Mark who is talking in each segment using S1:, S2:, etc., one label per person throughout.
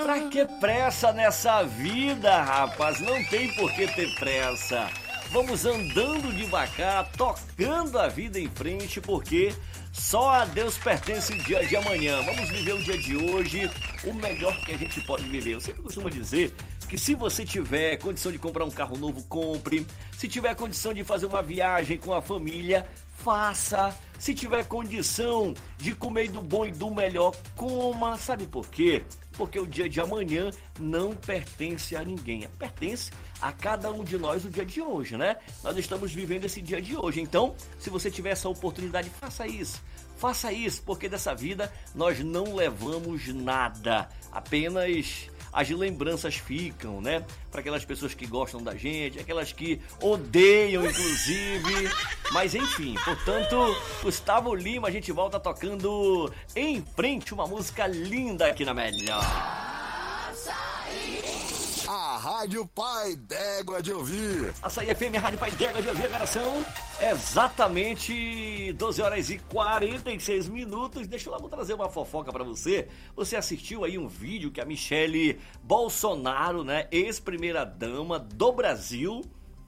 S1: Pra que pressa nessa vida, rapaz? Não tem por que ter pressa. Vamos andando devagar, tocando a vida em frente, porque só a Deus pertence o dia de amanhã. Vamos viver o dia de hoje, o melhor que a gente pode viver. Eu sempre costumo dizer que se você tiver condição de comprar um carro novo, compre. Se tiver condição de fazer uma viagem com a família, faça. Se tiver condição de comer do bom e do melhor, coma. Sabe por quê? Porque o dia de amanhã não pertence a ninguém. Pertence a cada um de nós o dia de hoje, né? Nós estamos vivendo esse dia de hoje. Então, se você tiver essa oportunidade, faça isso. Faça isso, porque dessa vida nós não levamos nada. Apenas as lembranças ficam, né? Para aquelas pessoas que gostam da gente, aquelas que odeiam, inclusive. Mas enfim, portanto, Gustavo Lima, a gente volta tocando Em Frente, uma música linda aqui na Melhor.
S2: A Rádio Pai d'Égua de Ouvir.
S1: Açaí FM, a Rádio Pai d'Égua de Ouvir. Agora são exatamente 12 horas e 46 minutos. Deixa eu logo trazer uma fofoca pra você. Você assistiu aí um vídeo que a Michele Bolsonaro, né, ex-primeira-dama do Brasil,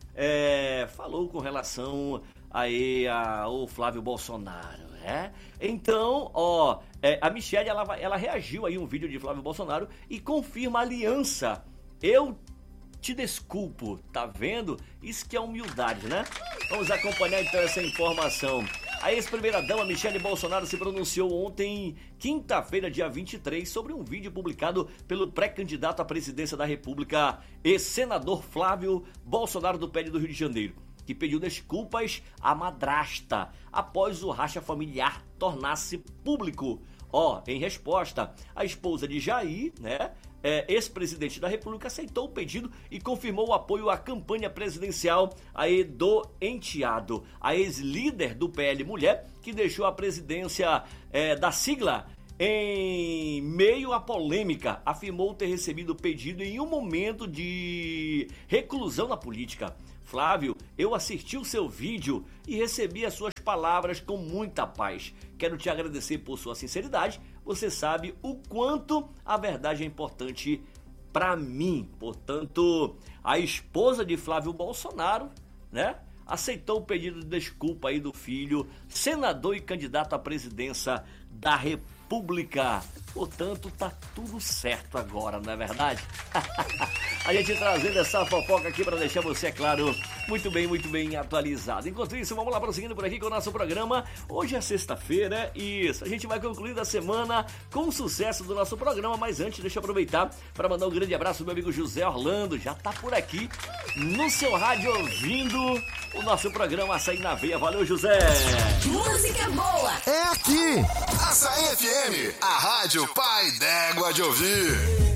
S1: falou com relação aí ao Flávio Bolsonaro, né? Então, a Michele, ela reagiu aí a um vídeo de Flávio Bolsonaro e confirma a aliança. Eu te desculpo, tá vendo? Isso que é humildade, né? Vamos acompanhar então essa informação. A ex-primeira-dama Michele Bolsonaro se pronunciou ontem, quinta-feira, dia 23, sobre um vídeo publicado pelo pré-candidato à presidência da República e senador Flávio Bolsonaro do PL do Rio de Janeiro, que pediu desculpas à madrasta após o racha familiar tornar-se público. Em resposta, a esposa de Jair, né, ex-presidente da República, aceitou o pedido e confirmou o apoio à campanha presidencial aí do enteado. A ex-líder do PL Mulher, que deixou a presidência da sigla em meio à polêmica, afirmou ter recebido o pedido em um momento de reclusão na política. Flávio, eu assisti o seu vídeo e recebi as suas palavras com muita paz. Quero te agradecer por sua sinceridade. Você sabe o quanto a verdade é importante para mim. Portanto, a esposa de Flávio Bolsonaro, né, aceitou o pedido de desculpa aí do filho, senador e candidato à presidência da República. Portanto, tá tudo certo agora, não é verdade? A gente trazendo essa fofoca aqui para deixar você, é claro, muito bem atualizado. Enquanto isso, vamos lá prosseguindo por aqui com o nosso programa. Hoje é sexta-feira, isso. A gente vai concluir a semana com o sucesso do nosso programa, mas antes, deixa eu aproveitar para mandar um grande abraço ao meu amigo José Orlando, já tá por aqui no seu rádio ouvindo o nosso programa Açaí na Veia. Valeu, José!
S3: Música boa!
S2: É aqui! Açaí FM, a Rádio Pai d'Égua de Ouvir.